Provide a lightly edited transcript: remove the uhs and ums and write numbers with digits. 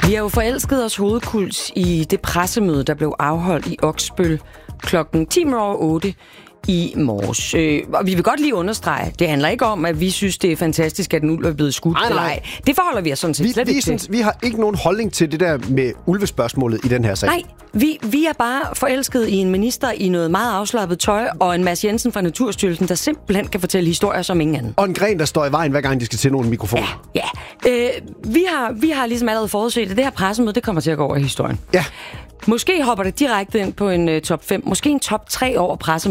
Vi har jo forelsket os hovedkuls i det pressemøde, der blev afholdt i Oksbøl klokken 8:10 i morges. Og vi vil godt lige understrege, det handler ikke om, at vi synes, det er fantastisk, at en ulv er blevet skudt. Nej. Det forholder vi os sådan set slet ikke til. Vi har ikke nogen holdning til det der med ulvespørgsmålet i den her sag. Nej, vi er bare forelsket i en minister i noget meget afslappet tøj, og en Mads Jensen fra Naturstyrelsen, der simpelthen kan fortælle historier som ingen anden. Og en gren, der står i vejen, hver gang de skal til nogle mikrofoner. Ja. Vi har ligesom allerede forudset, at det her pressemøde, det kommer til at gå over i historien. Ja. Måske hopper det direkte ind på en top 5, måske en top 3 over pressemøde.